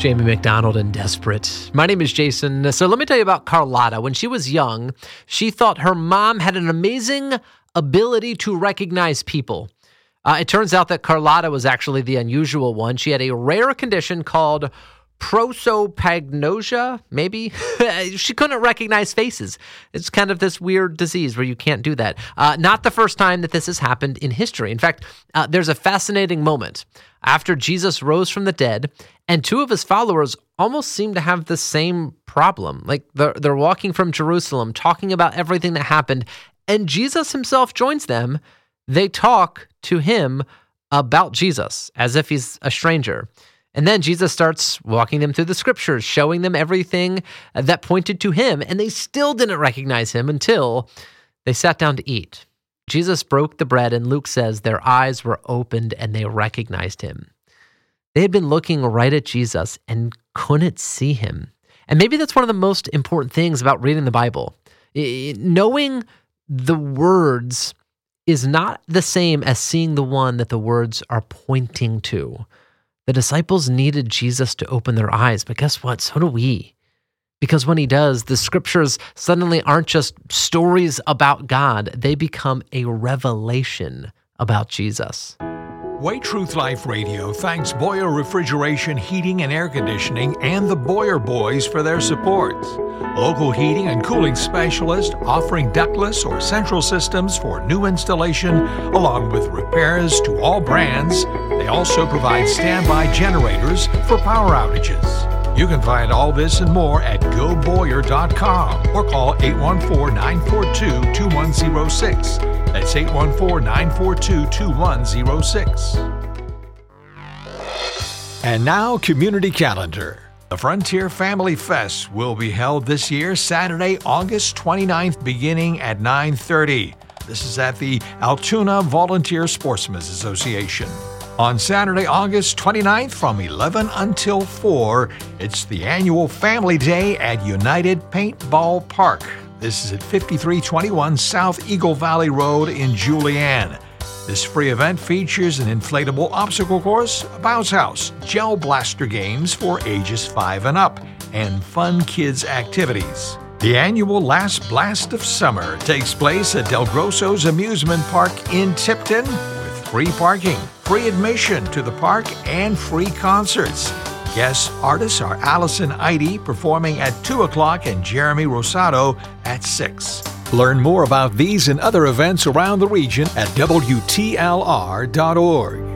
Jamie McDonald and Desperate. My name is Jason. So let me tell you about Carlotta. When she was young, she thought her mom had an amazing ability to recognize people. It turns out that Carlotta was actually the unusual one. She had a rare condition called prosopagnosia, maybe? She couldn't recognize faces. It's kind of this weird disease where you can't do that. Not the first time that this has happened in history. In fact, there's a fascinating moment after Jesus rose from the dead, and two of his followers almost seem to have the same problem. Like they're walking from Jerusalem, talking about everything that happened, and Jesus himself joins them. They talk to him about Jesus as if he's a stranger. And then Jesus starts walking them through the scriptures, showing them everything that pointed to him, and they still didn't recognize him until they sat down to eat. Jesus broke the bread, and Luke says their eyes were opened and they recognized him. They had been looking right at Jesus and couldn't see him. And maybe that's one of the most important things about reading the Bible. Knowing the words is not the same as seeing the one that the words are pointing to. The disciples needed Jesus to open their eyes, but guess what? So do we. Because when he does, the scriptures suddenly aren't just stories about God. They become a revelation about Jesus. Way Truth Life Radio thanks Boyer Refrigeration, Heating and Air Conditioning and the Boyer Boys for their support. Local heating and cooling specialist offering ductless or central systems for new installation, along with repairs to all brands. They also provide standby generators for power outages. You can find all this and more at goboyer.com or call 814-942-2106. That's 814-942-2106. And now, Community Calendar. The Frontier Family Fest will be held this year, Saturday, August 29th, beginning at 9:30. This is at the Altoona Volunteer Sportsmen's Association. On Saturday, August 29th from 11 until 4, it's the annual Family Day at United Paintball Park. This is at 5321 South Eagle Valley Road in Julian. This free event features an inflatable obstacle course, a bounce house, gel blaster games for ages 5 and up, and fun kids activities. The annual Last Blast of Summer takes place at Del Grosso's Amusement Park in Tipton with free parking, free admission to the park, and free concerts. Guest artists are Allison Eide performing at 2 o'clock and Jeremy Rosado at 6. Learn more about these and other events around the region at WTLR.org.